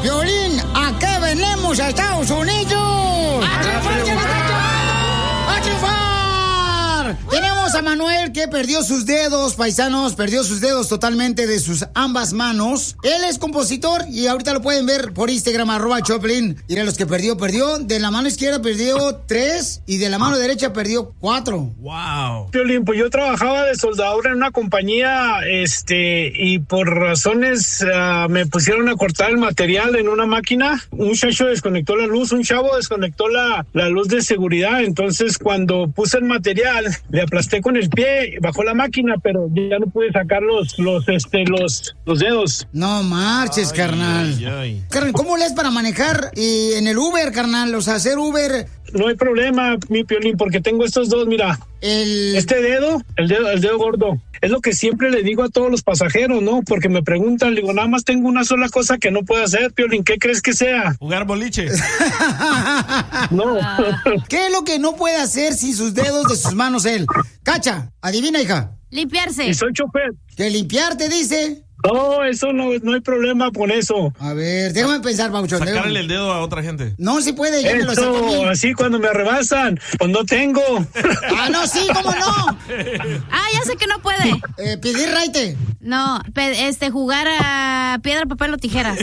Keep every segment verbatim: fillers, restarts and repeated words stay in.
Violín, ¿a qué venimos a Estados Unidos? ¡A triunfar, ¡a triunfar! Tenemos a Manuel que perdió sus dedos, paisanos, perdió sus dedos totalmente de sus ambas manos. Él es compositor y ahorita lo pueden ver por Instagram, arroba Choplin. Y de los que perdió, perdió. De la mano izquierda perdió tres y de la mano derecha perdió cuatro. Wow. Piolín, pues yo trabajaba de soldadura en una compañía, este, y por razones uh, me pusieron a cortar el material en una máquina. Un muchacho desconectó la luz, un chavo desconectó la, la luz de seguridad. Entonces, cuando puse el material, le aplasté con el pie, bajó la máquina, pero ya no pude sacar los, los, este, los, los dedos. No marches, ay, carnal. Ay, ay. Carnal, ¿cómo le es para manejar y en el Uber, carnal? O sea, hacer Uber. No hay problema, mi Piolín, porque tengo estos dos, mira. El... Este dedo, el dedo, el dedo gordo. Es lo que siempre le digo a todos los pasajeros, ¿no? Porque me preguntan, le digo, nada más tengo una sola cosa que no puedo hacer, Piolín. ¿Qué crees que sea? Jugar boliche. No. ¿Qué es lo que no puede hacer sin sus dedos de sus manos él? Cacha, adivina, hija. Limpiarse. Y soy chofer. Que limpiarte, dice. No, eso no, no hay problema con eso. A ver, déjame pensar, Pauchón. Sacarle déjame. el dedo a otra gente. No, sí puede, ya eso, me lo saco a mí. Así cuando me rebasan, pues no tengo. Ah, no, sí, ¿cómo no? Ah, ya sé que no puede. Eh, pedir raite. No, pe- este, jugar a piedra, papel o tijeras.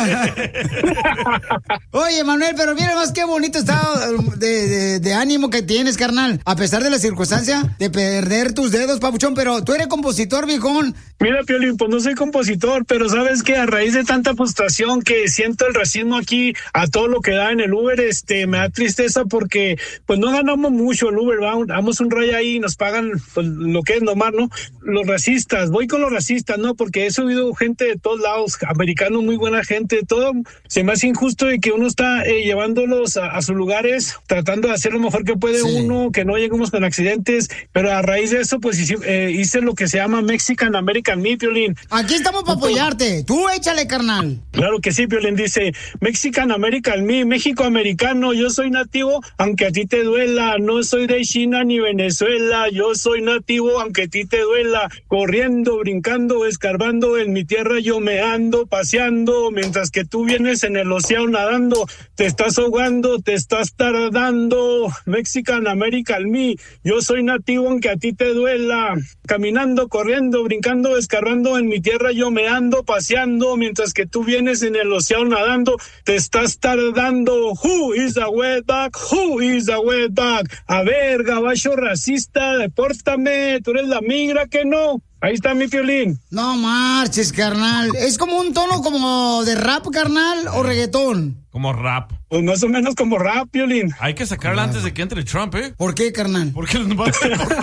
Oye, Manuel, pero mira más qué bonito estado de, de, de ánimo que tienes, carnal. A pesar de la circunstancia de perder tus dedos, papuchón, pero tú eres compositor, viejón. Mira, Piolín, pues no soy compositor, pero sabes que a raíz de tanta frustración que siento el racismo aquí a todo lo que da en el Uber, este, me da tristeza porque pues no ganamos mucho el Uber, ¿va? Damos un raya ahí y nos pagan pues, lo que es nomás, ¿no? Los racistas, voy con los racistas, ¿no? Porque he subido gente de todos lados, americanos, muy buena gente, todo. Se me hace injusto de que uno está eh, llevándolos a, a sus lugares, tratando de hacer lo mejor que puede sí. uno, que no lleguemos con accidentes, pero a raíz de eso, pues hice, eh, hice lo que se llama Mexican American Me, Piolín. Aquí estamos para apoyarte. Tú échale, carnal. Claro que sí, Piolín. Dice, Mexican American Me, México americano, yo soy nativo, aunque a ti te duela. No soy de China ni Venezuela, yo soy nativo, aunque a ti te duela. Corriendo, brincando, escarbando, en mi tierra yo me ando paseando, mientras que tú vienes en el océano nadando. Te estás ahogando, te estás tardando. Mexican American Me, yo soy nativo, aunque a ti te duela. Caminando, corriendo, brincando, escarbando, en mi tierra yo me ando paseando, mientras que tú vienes en el océano nadando, te estás tardando. Who is the wetback? Who is the wetback? A ver, gabacho racista, depórtame, tú eres la migra que no. Ahí está mi Piolín. No marches, carnal. ¿Es como un tono como de rap, carnal, o reggaetón? Como rap. Pues más o menos como rap, Piolín. Hay que sacarla antes de que entre Trump, ¿eh? ¿Por qué, carnal? Porque nos va a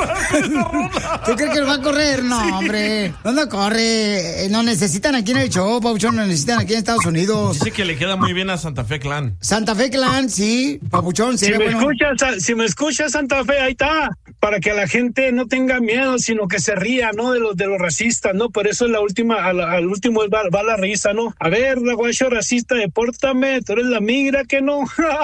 correr. ¿Tú crees que nos va a correr? No, hombre. ¿Dónde corre? No necesitan aquí en el show, Papuchón. Nos necesitan aquí en Estados Unidos. Dice que le queda muy bien a Santa Fe Clan. Santa Fe Clan, sí. Papuchón, si me bueno. escuchas, si me escuchas, Santa Fe, ahí está. Para que la gente no tenga miedo, sino que se ría, ¿no? De los de los racistas, ¿no? Por eso la última, al, al último va, va la risa, ¿no? A ver, guacho racista, depórtame, tú eres la migra que no.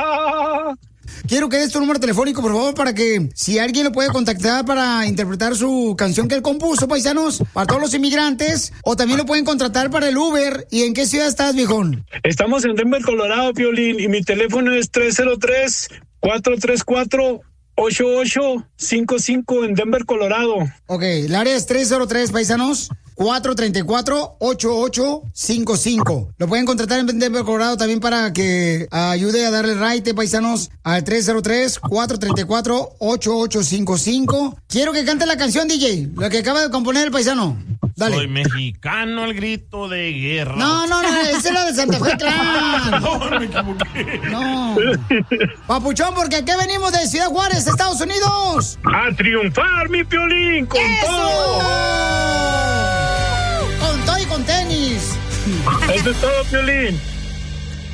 Quiero que des tu número telefónico, por favor, para que si alguien lo puede contactar para interpretar su canción que él compuso, paisanos, para todos los inmigrantes, o también lo pueden contratar para el Uber. ¿Y en qué ciudad estás, viejón? Estamos en Denver, Colorado, Piolín, y mi teléfono es tres cero tres, cuatro tres cuatro, ocho ocho cinco cinco en Denver, Colorado. Ok, el área es tres cero tres, paisanos, cuatro tres cuatro, ocho ocho cinco cinco. Lo pueden contratar en Denver, Colorado, también para que ayude a darle raite, paisanos, al tres cero tres, cuatro tres cuatro, ocho ocho cinco cinco. Quiero que cante la canción, D J, la que acaba de componer el paisano. Dale. Soy mexicano al grito de guerra. No, no, no, esa es la de Santa Fe Clan. No, me equivoqué. No. Papuchón, porque aquí venimos de Ciudad Juárez, Estados Unidos. A triunfar, mi Piolín, con ¡eso! todo. Con todo y con tenis. Eso es todo, Piolín.